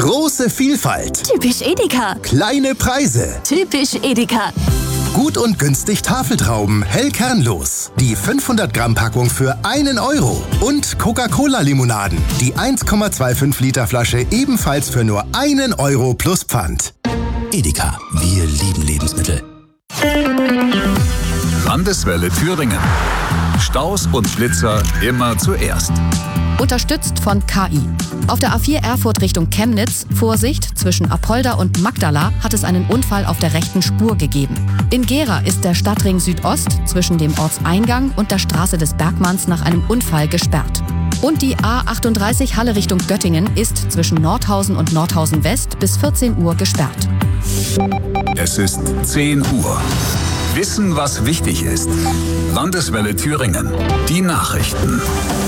Große Vielfalt. Typisch Edeka. Kleine Preise. Typisch Edeka. Gut und günstig Tafeltrauben, hell kernlos. Die 500 Gramm Packung für 1 Euro. Und Coca-Cola-Limonaden. Die 1,25 Liter Flasche ebenfalls für nur 1 Euro plus Pfand. Edeka, wir lieben Lebensmittel. Landeswelle Thüringen. Staus und Blitzer immer zuerst. Unterstützt von KI. Auf der A4 Erfurt Richtung Chemnitz, Vorsicht, zwischen Apolda und Magdala hat es einen Unfall auf der rechten Spur gegeben. In Gera ist der Stadtring Südost zwischen dem Ortseingang und der Straße des Bergmanns nach einem Unfall gesperrt. Und die A38 Halle Richtung Göttingen ist zwischen Nordhausen und Nordhausen West bis 14 Uhr gesperrt. Es ist 10 Uhr. Wissen, was wichtig ist. Landeswelle Thüringen. Die Nachrichten.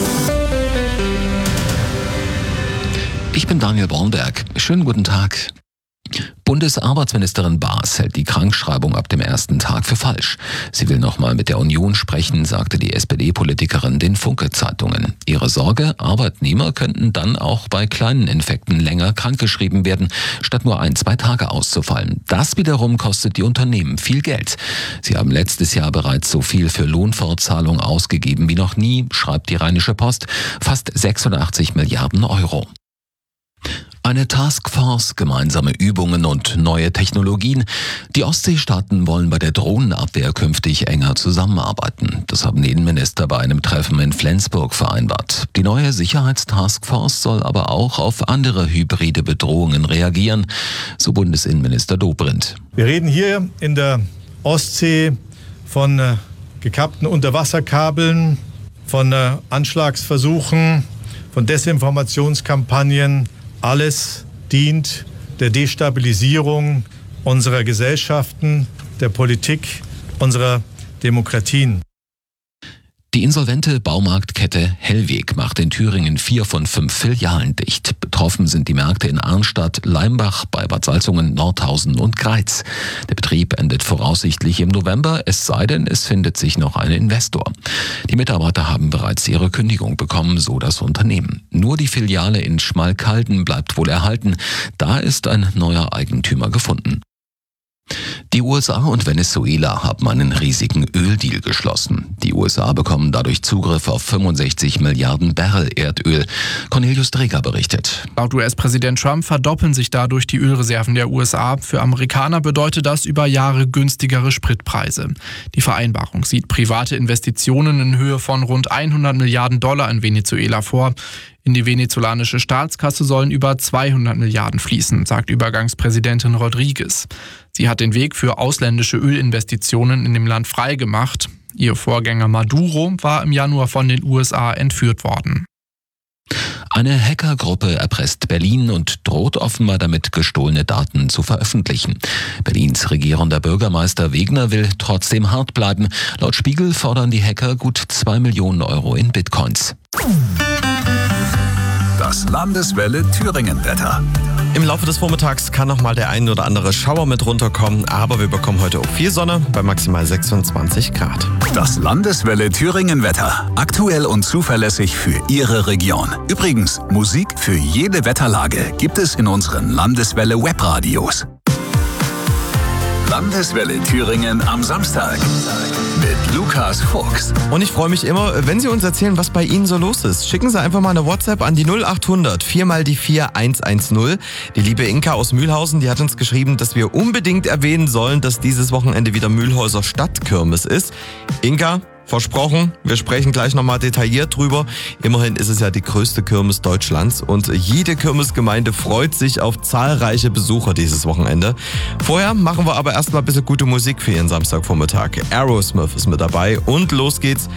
Ich bin Daniel Bornberg. Schönen guten Tag. Bundesarbeitsministerin Baas hält die Krankschreibung ab dem ersten Tag für falsch. Sie will nochmal mit der Union sprechen, sagte die SPD-Politikerin den Funke-Zeitungen. Ihre Sorge, Arbeitnehmer könnten dann auch bei kleinen Infekten länger krankgeschrieben werden, statt nur 1-2 Tage auszufallen. Das wiederum kostet die Unternehmen viel Geld. Sie haben letztes Jahr bereits so viel für Lohnfortzahlung ausgegeben wie noch nie, schreibt die Rheinische Post, fast 86 Milliarden Euro. Eine Taskforce, gemeinsame Übungen und neue Technologien. Die Ostseestaaten wollen bei der Drohnenabwehr künftig enger zusammenarbeiten. Das haben die Innenminister bei einem Treffen in Flensburg vereinbart. Die neue Sicherheitstaskforce soll aber auch auf andere hybride Bedrohungen reagieren, so Bundesinnenminister Dobrindt. Wir reden hier in der Ostsee von gekappten Unterwasserkabeln, von Anschlagsversuchen, von Desinformationskampagnen. Alles dient der Destabilisierung unserer Gesellschaften, der Politik, unserer Demokratien. Die insolvente Baumarktkette Hellweg macht in Thüringen 4 von 5 Filialen dicht. Betroffen sind die Märkte in Arnstadt, Leimbach, bei Bad Salzungen, Nordhausen und Greiz. Der Betrieb endet voraussichtlich im November, es sei denn, es findet sich noch ein Investor. Die Mitarbeiter haben bereits ihre Kündigung bekommen, so das Unternehmen. Nur die Filiale in Schmalkalden bleibt wohl erhalten. Da ist ein neuer Eigentümer gefunden. Die USA und Venezuela haben einen riesigen Öldeal geschlossen. Die USA bekommen dadurch Zugriff auf 65 Milliarden Barrel Erdöl. Cornelius Dreger berichtet. Laut US-Präsident Trump verdoppeln sich dadurch die Ölreserven der USA. Für Amerikaner bedeutet das über Jahre günstigere Spritpreise. Die Vereinbarung sieht private Investitionen in Höhe von rund 100 Milliarden Dollar in Venezuela vor. In die venezolanische Staatskasse sollen über 200 Milliarden fließen, sagt Übergangspräsidentin Rodriguez. Sie hat den Weg für ausländische Ölinvestitionen in dem Land freigemacht. Ihr Vorgänger Maduro war im Januar von den USA entführt worden. Eine Hackergruppe erpresst Berlin und droht offenbar damit, gestohlene Daten zu veröffentlichen. Berlins regierender Bürgermeister Wegner will trotzdem hart bleiben. Laut Spiegel fordern die Hacker gut 2 Millionen Euro in Bitcoins. Das Landeswelle Thüringen-Wetter. Im Laufe des Vormittags kann noch mal der ein oder andere Schauer mit runterkommen, aber wir bekommen heute auch viel Sonne bei maximal 26 Grad. Das Landeswelle Thüringen-Wetter. Aktuell und zuverlässig für Ihre Region. Übrigens, Musik für jede Wetterlage gibt es in unseren Landeswelle Webradios. Landeswelle Thüringen am Samstag mit Lukas Fuchs. Und ich freue mich immer, wenn Sie uns erzählen, was bei Ihnen so los ist. Schicken Sie einfach mal eine WhatsApp an die 0800 4x4 110. Die liebe Inka aus Mühlhausen, die hat uns geschrieben, dass wir unbedingt erwähnen sollen, dass dieses Wochenende wieder Mühlhäuser Stadtkirmes ist. Inka, versprochen, wir sprechen gleich nochmal detailliert drüber. Immerhin ist es ja die größte Kirmes Deutschlands und jede Kirmesgemeinde freut sich auf zahlreiche Besucher dieses Wochenende. Vorher machen wir aber erstmal ein bisschen gute Musik für Ihren Samstagvormittag. Aerosmith ist mit dabei und los geht's